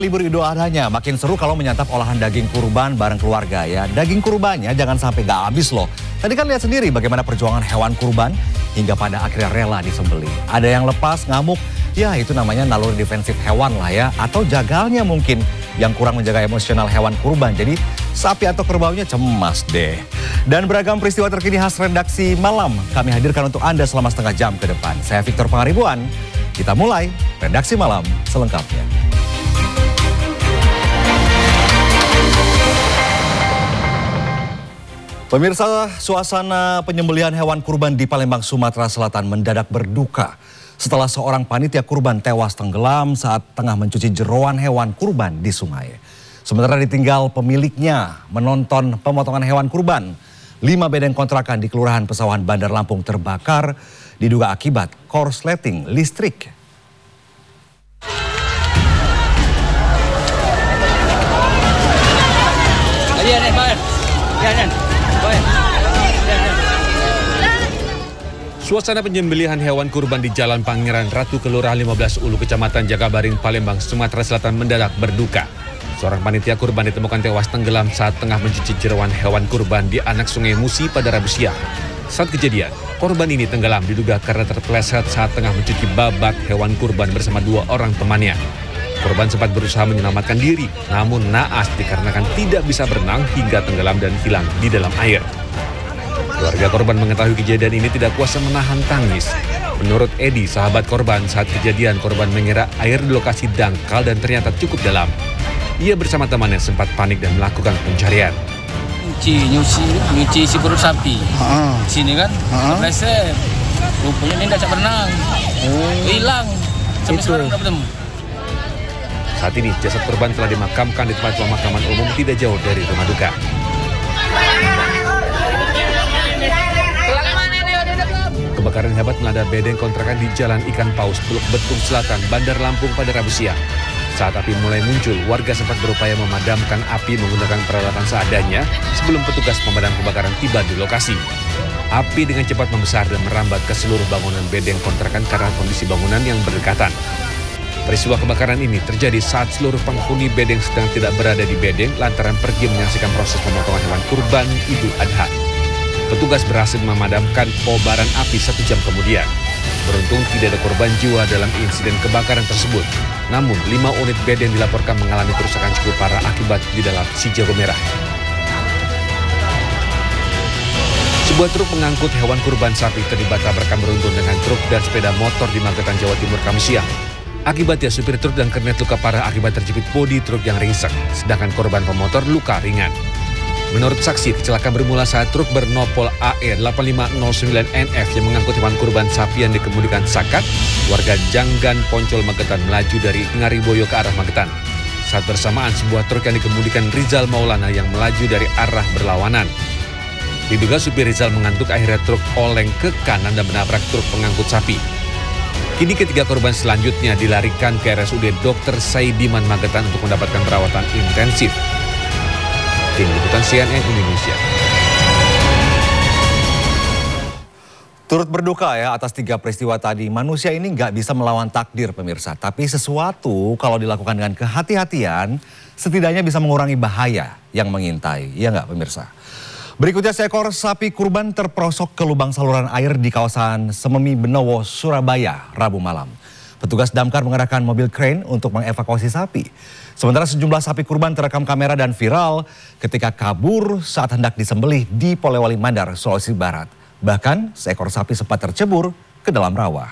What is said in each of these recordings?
Libur Idul Adhanya makin seru kalau menyantap olahan daging kurban bareng keluarga ya. Daging kurbannya jangan sampai gak habis loh. Tadi kan lihat sendiri bagaimana perjuangan hewan kurban hingga pada akhirnya rela disembelih. Ada yang lepas, ngamuk, ya itu namanya naluri defensif hewan lah ya. Atau jagalnya mungkin yang kurang menjaga emosional hewan kurban. Jadi sapi atau kerbaunya cemas deh. Dan beragam peristiwa terkini khas redaksi malam kami hadirkan untuk Anda selama setengah jam ke depan. Saya Victor Pangaribuan. Kita mulai redaksi malam selengkapnya. Pemirsa, suasana penyembelihan hewan kurban di Palembang, Sumatera Selatan mendadak berduka setelah seorang panitia kurban tewas tenggelam saat tengah mencuci jeroan hewan kurban di sungai. Sementara ditinggal pemiliknya menonton pemotongan hewan kurban. 5 bedeng kontrakan di Kelurahan Pesawahan Bandar Lampung terbakar diduga akibat korsleting listrik. Suasana penyembelihan hewan kurban di Jalan Pangeran Ratu Kelurahan 15 Ulu, Kecamatan Jakabaring, Palembang, Sumatera Selatan mendadak berduka. Seorang panitia kurban ditemukan tewas tenggelam saat tengah mencuci jeroan hewan kurban di anak Sungai Musi pada Rabu siang. Saat kejadian, korban ini tenggelam diduga karena terpeleset saat tengah mencuci babak hewan kurban bersama 2 orang temannya. Korban sempat berusaha menyelamatkan diri, namun naas dikarenakan tidak bisa berenang hingga tenggelam dan hilang di dalam air. Keluarga korban mengetahui kejadian ini tidak kuasa menahan tangis. Menurut Edi, sahabat korban, saat kejadian korban mengira air di lokasi dangkal dan ternyata cukup dalam. Ia bersama temannya sempat panik dan melakukan pencarian. Nyuci si perut sapi. Sini kan, kepleset. Rupanya dia tidak berenang. Hilang. Sampai sekarang tidak bertemu. Saat ini jasad korban telah dimakamkan di tempat pemakaman umum tidak jauh dari rumah duka. Kebakaran hebat melanda bedeng kontrakan di Jalan Ikan Paus, Teluk Betung Selatan, Bandar Lampung pada Rabu siang. Saat api mulai muncul, warga sempat berupaya memadamkan api menggunakan peralatan seadanya sebelum petugas pemadam kebakaran tiba di lokasi. Api dengan cepat membesar dan merambat ke seluruh bangunan bedeng kontrakan karena kondisi bangunan yang berdekatan. Peristiwa kebakaran ini terjadi saat seluruh penghuni bedeng sedang tidak berada di bedeng lantaran pergi menyaksikan proses pemotongan hewan kurban Idul Adha. Petugas berhasil memadamkan kobaran api 1 jam kemudian. Beruntung tidak ada korban jiwa dalam insiden kebakaran tersebut. Namun 5 unit bedeng dilaporkan mengalami kerusakan cukup parah akibat di dalam si jago merah. Sebuah truk mengangkut hewan kurban sapi terlibat tabrakan beruntun dengan truk dan sepeda motor di Magetan, Jawa Timur, Kamis siang. Akibatnya supir truk dan kernet luka parah akibat terjepit bodi truk yang ringsek, sedangkan korban pemotor luka ringan. Menurut saksi, kecelakaan bermula saat truk bernopol AE 8509NF yang mengangkut hewan kurban sapi yang dikemudikan Sakat, warga Janggan Poncol Magetan melaju dari Ngariboyo ke arah Magetan. Saat bersamaan, sebuah truk yang dikemudikan Rizal Maulana yang melaju dari arah berlawanan. Diduga supir Rizal mengantuk, akhirnya truk oleng ke kanan dan menabrak truk pengangkut sapi. Kini ketiga korban selanjutnya dilarikan ke RSUD Dr. Saidiman Magetan untuk mendapatkan perawatan intensif. Tim Liputan CNN Indonesia. Turut berduka ya atas 3 peristiwa tadi. Manusia ini nggak bisa melawan takdir pemirsa. Tapi sesuatu kalau dilakukan dengan kehati-hatian setidaknya bisa mengurangi bahaya yang mengintai. Iya nggak pemirsa? Berikutnya, seekor sapi kurban terperosok ke lubang saluran air di kawasan Sememi Benowo, Surabaya, Rabu malam. Petugas damkar mengerahkan mobil crane untuk mengevakuasi sapi. Sementara sejumlah sapi kurban terekam kamera dan viral ketika kabur saat hendak disembelih di Polewali Mandar, Sulawesi Barat. Bahkan seekor sapi sempat tercebur ke dalam rawa.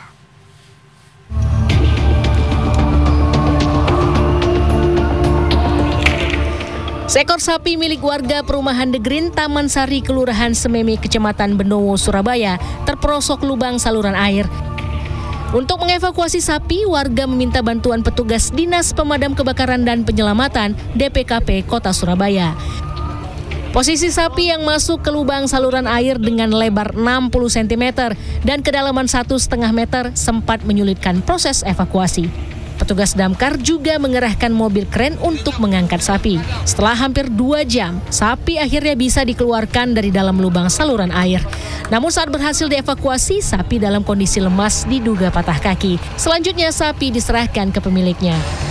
Seekor sapi milik warga perumahan The Green, Taman Sari, Kelurahan Sememi, Kecamatan Benowo, Surabaya, terperosok lubang saluran air. Untuk mengevakuasi sapi, warga meminta bantuan petugas Dinas Pemadam Kebakaran dan Penyelamatan DPKP Kota Surabaya. Posisi sapi yang masuk ke lubang saluran air dengan lebar 60 cm dan kedalaman 1,5 meter sempat menyulitkan proses evakuasi. Petugas damkar juga mengerahkan mobil kren untuk mengangkat sapi. Setelah hampir 2 jam, sapi akhirnya bisa dikeluarkan dari dalam lubang saluran air. Namun saat berhasil dievakuasi, sapi dalam kondisi lemas diduga patah kaki. Selanjutnya sapi diserahkan ke pemiliknya.